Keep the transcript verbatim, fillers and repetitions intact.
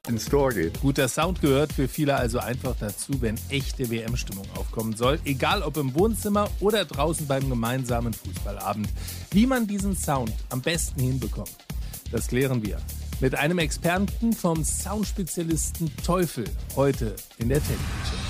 ins Tor geht. Guter Sound gehört für viele also einfach dazu, wenn echte W M-Stimmung aufkommen soll. Egal ob im Wohnzimmer oder draußen beim gemeinsamen Fußballabend. Wie man diesen Sound am besten hinbekommt, das klären wir mit einem Experten vom Soundspezialisten Teufel heute in der Technik.